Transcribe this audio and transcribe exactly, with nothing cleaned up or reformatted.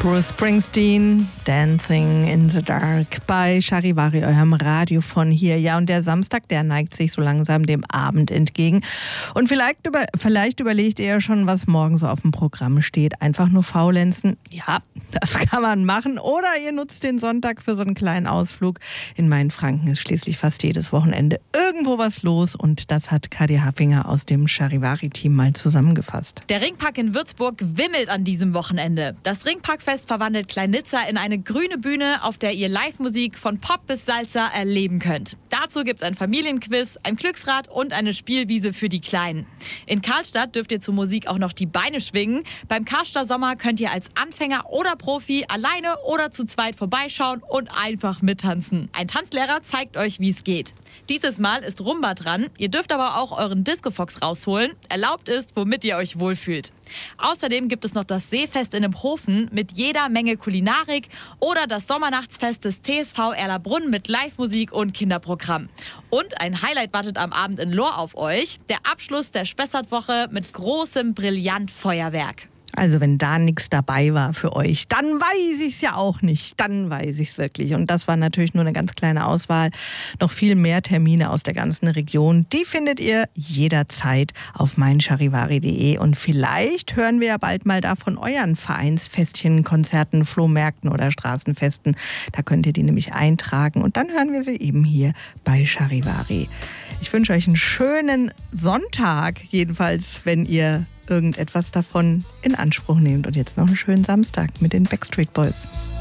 Bruce Springsteen, Dancing in the Dark bei Charivari, eurem Radio von hier. Ja, und der Samstag, der neigt sich so langsam dem Abend entgegen. Und vielleicht, über, vielleicht überlegt ihr ja schon, was morgen so auf dem Programm steht. Einfach nur faulenzen? Ja, das kann man machen. Oder ihr nutzt den Sonntag für so einen kleinen Ausflug. In Mainfranken ist schließlich fast jedes Wochenende irgendwo was los. Und das hat Kadi Haffinger aus dem Charivari-Team mal zusammengefasst. Der Ringpark in Würzburg wimmelt an diesem Wochenende. Das Ringparkfest verwandelt Klein-Nizza in eine grüne Bühne, auf der ihr Live-Musik von Pop bis Salsa erleben könnt. Dazu gibt's ein Familienquiz, ein Glücksrad und eine Spielwiese für die Kleinen. In Karlstadt dürft ihr zur Musik auch noch die Beine schwingen. Beim Karstadt Sommer könnt ihr als Anfänger oder Profi alleine oder zu zweit vorbeischauen und einfach mittanzen. Ein Tanzlehrer zeigt euch, wie es geht. Dieses Mal ist Rumba dran. Ihr dürft aber auch euren Discofox rausholen. Erlaubt ist, womit ihr euch wohlfühlt. Außerdem gibt es noch das Seefest in Hofen mit jeder Menge Kulinarik oder das Sommernachtsfest des T S V Erlabrunn mit Live-Musik und Kinderprogramm. Und ein Highlight wartet am Abend in Lohr auf euch. Der Abschluss der Spessartwoche mit großem Brillantfeuerwerk. Also wenn da nichts dabei war für euch, dann weiß ich es ja auch nicht. Dann weiß ich es wirklich. Und das war natürlich nur eine ganz kleine Auswahl. Noch viel mehr Termine aus der ganzen Region, die findet ihr jederzeit auf meincharivari punkt de. Und vielleicht hören wir ja bald mal da von euren Vereinsfestchen, Konzerten, Flohmärkten oder Straßenfesten. Da könnt ihr die nämlich eintragen und dann hören wir sie eben hier bei Charivari. Ich wünsche euch einen schönen Sonntag, jedenfalls, wenn ihr irgendetwas davon in Anspruch nehmt. Und jetzt noch einen schönen Samstag mit den Backstreet Boys.